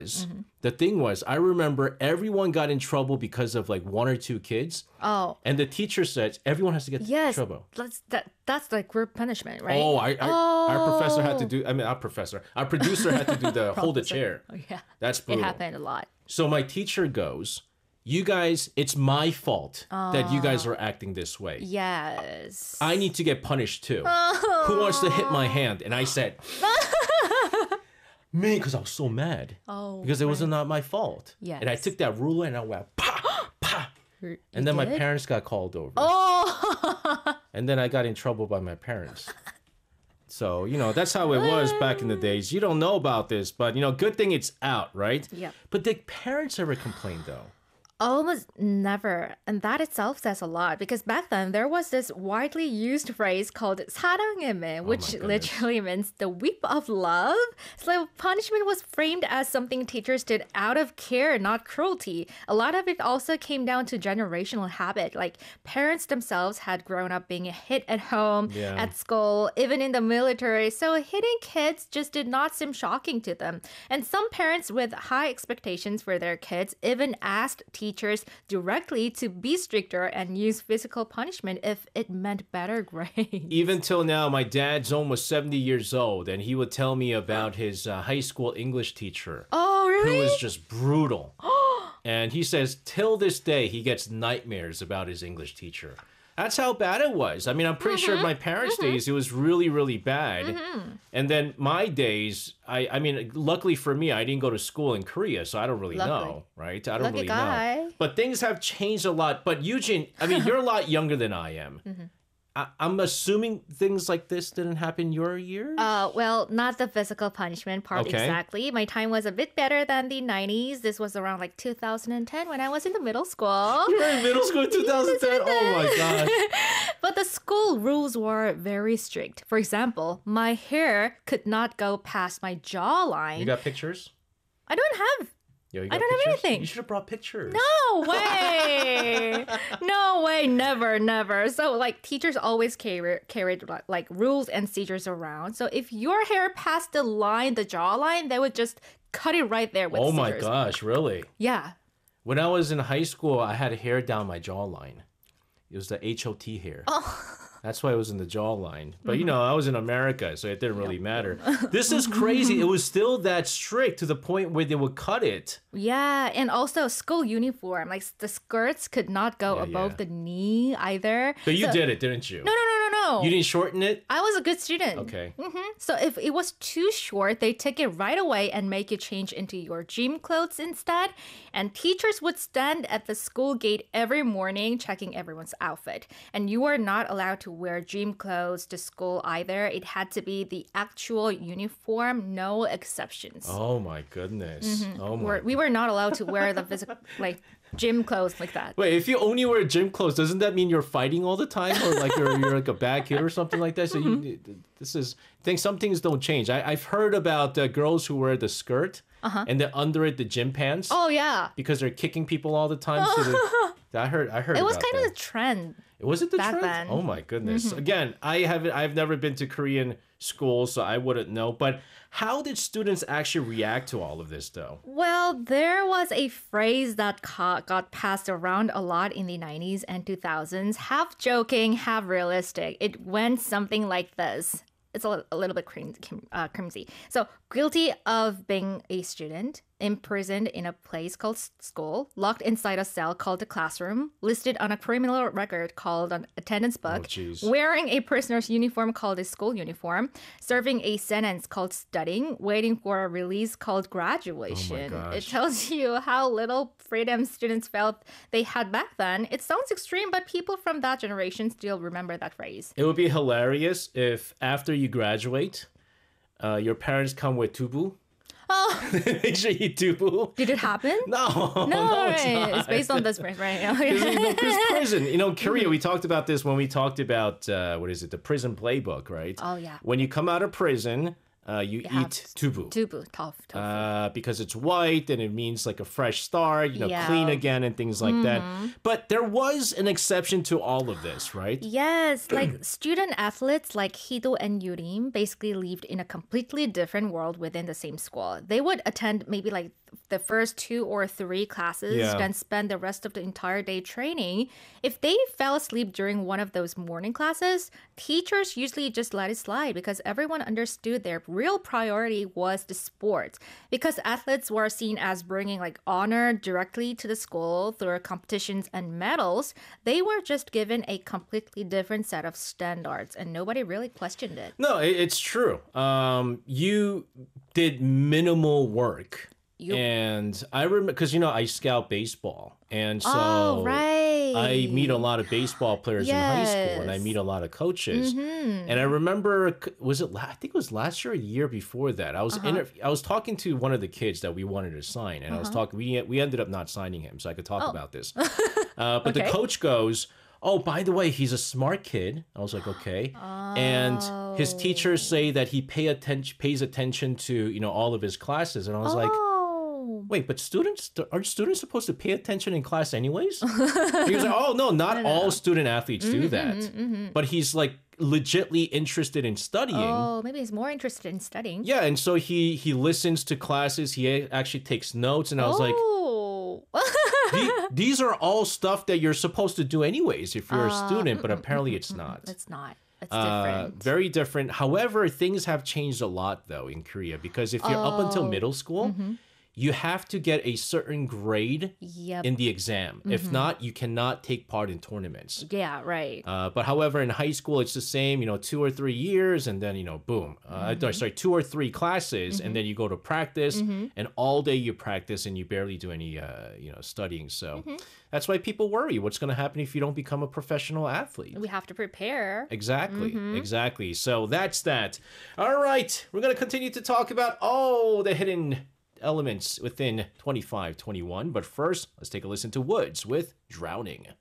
The thing was, I remember everyone got in trouble because of like one or two kids. Oh. And the teacher said everyone has to get in trouble. That's like group punishment, right? Oh, our professor had to do, I mean, our professor, our producer had to do the hold the chair. Oh, yeah. That's brutal. It happened a lot. So my teacher goes, you guys, it's my fault that you guys are acting this way. Yes. I need to get punished too. Who wants to hit my hand? And I said, me, because I was so mad. Oh, because it was not my fault. Yes. And I took that ruler and I went, pa, pa. And then my parents got called over. Oh. And then I got in trouble by my parents. So, you know, that's how it was back in the days. You don't know about this, but, you know, good thing it's out, right? Yeah. But did parents ever complain, though? Almost never. And that itself says a lot because back then there was this widely used phrase called 사랑해매, which literally means the whip of love. So punishment was framed as something teachers did out of care, not cruelty. A lot of it also came down to generational habit. Like parents themselves had grown up being hit at home, at school, even in the military. So hitting kids just did not seem shocking to them. And some parents with high expectations for their kids even asked teachers directly to be stricter and use physical punishment if it meant better grades. Even till now, my dad's almost 70 years old, and he would tell me about his high school English teacher. Oh, really? Who was just brutal. And he says, till this day, he gets nightmares about his English teacher. That's how bad it was. I mean, I'm pretty sure my parents' days, it was really, really bad. And then my days, I mean, luckily for me, I didn't go to school in Korea, so I don't really know, right? I don't really know. But things have changed a lot. But Eugene, I mean, you're a lot younger than I am. I'm assuming things like this didn't happen your years? Well, not the physical punishment part exactly. My time was a bit better than the 90s. This was around like 2010 when I was in the middle school. You were in middle school in 2010? Oh my gosh. But the school rules were very strict. For example, my hair could not go past my jawline. You got pictures? I don't have. Yo, I don't have anything. You should have brought pictures. No way. No way. Never, never. So like teachers always carried like rules and procedures around. So if your hair passed the line, the jawline, they would just cut it right there with scissors. Oh my gosh, really? Yeah. When I was in high school, I had hair down my jawline. It was the HOT hair. Oh. That's why it was in the jawline. But, you know, I was in America, so it didn't really matter. This is crazy. It was still that strict to the point where they would cut it. Yeah, and also school uniform. Like, the skirts could not go above the knee either. But you did it, didn't you? No. You didn't shorten it? I was a good student. Okay. So if it was too short, they take it right away and make you change into your gym clothes instead. And teachers would stand at the school gate every morning checking everyone's outfit. And you were not allowed to wear gym clothes to school either. It had to be the actual uniform, no exceptions. Oh my goodness. Oh my. We were not allowed to wear the physical, like gym clothes like that. Wait, if you only wear gym clothes, doesn't that mean you're fighting all the time, or like you're like a bad kid or something like that? So some things don't change. I've heard about girls who wear the skirt and then under it the gym pants. Oh yeah, because they're kicking people all the time. So I heard. It was kind of the trend. Was it the trend? Then. Oh my goodness! Again, I've never been to Korean school, so I wouldn't know. But how did students actually react to all of this, though? Well, there was a phrase that got passed around a lot in the 90s and 2000s, half joking, half realistic. It went something like this. It's a little bit crimsy. So, guilty of being a student, imprisoned in a place called school, locked inside a cell called the classroom, listed on a criminal record called an attendance book, wearing a prisoner's uniform called a school uniform, serving a sentence called studying, waiting for a release called graduation. Oh my gosh. It tells you how little freedom students felt they had back then. It sounds extreme, but people from that generation still remember that phrase. It would be hilarious if after you graduate, your parents come with tubu. Oh. Make sure you tubu. Did it happen? No, it's based on this phrase, right? Because prison, in Korea, we talked about this when we talked about, the prison playbook, right? Oh, yeah. When you come out of prison, you eat tubu. Tubu, tofu. Because it's white and it means like a fresh start, clean again and things like that. But there was an exception to all of this, right? Yes, like student athletes like Hido and Yurim basically lived in a completely different world within the same school. They would attend maybe like the first 2 or 3 classes, Yeah. then spend the rest of the entire day training. If they fell asleep during one of those morning classes, teachers usually just let it slide because everyone understood their real priority was the sport. Because athletes were seen as bringing like honor directly to the school through competitions and medals, they were just given a completely different set of standards and nobody really questioned it. No, it's true. You did minimal work. Yup. And I remember, because, I scout baseball. And so Oh, right. I meet a lot of baseball players in high school and I Yes. meet a lot of coaches. Mm-hmm. And I remember, I think it was last year or the year before that. I was I was talking to one of the kids that we wanted to sign. And I was talking, we ended up not signing him, so I could talk about this. But the Okay. coach goes, "Oh, by the way, he's a smart kid." I was like, "Okay." And his teachers say that he pays attention to, all of his classes. And I was like, Oh. "Wait, but aren't students supposed to pay attention in class anyways?" He was like, "Oh, no, not all student athletes do that." But he's like legitly interested in studying. Oh, maybe he's more interested in studying. Yeah, and so he listens to classes. He actually takes notes, and I was like, Oh. these are all stuff that you're supposed to do anyways if you're a student, but apparently it's not. It's not. It's different. Very different. However, things have changed a lot though in Korea because if you're up until middle school, you have to get a certain grade Yep. in the exam. If not, you cannot take part in tournaments. Yeah, right. But however, in high school, it's the same, 2 or 3 years, and then, boom. No, sorry, 2 or 3 classes, and then you go to practice, and all day you practice, and you barely do any, studying. So that's why people worry. What's going to happen if you don't become a professional athlete? We have to prepare. Exactly, exactly. So that's that. All right, we're going to continue to talk about the hidden elements within 25-21. But first, let's take a listen to Woods with Drowning.